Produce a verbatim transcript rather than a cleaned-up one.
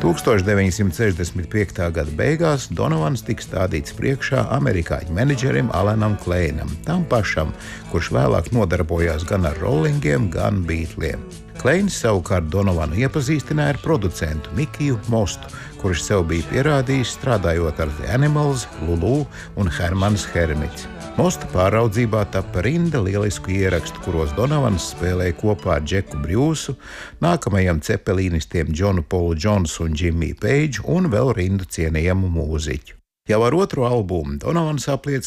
tūkstoš deviņsimt sešdesmit piektā gada beigās Donovans tika stādīts priekšā amerikāņu menedžerim Alanam Kleinam, tam pašam, kurš vēlāk nodarbojās gan ar rollingiem, gan Beatliem. Kleins savukārt Donovanu iepazīstināja ar producentu Mikiju Mostu, kurš sev bija pierādījis strādājot ar The Animals, Lulu un Hermans Hermits. Mosta pāraudzībā tapa rinda lielisku ierakstu, kuros Donovans spēlēja kopā ar Džeku Brjūsu, nākamajiem cepelīnistiem Džonu Polu Džonsu un Jimmiju Peidžu un vēl rindu cienījamu mūziķu. Jau ar otro albumu Donovans apliecināja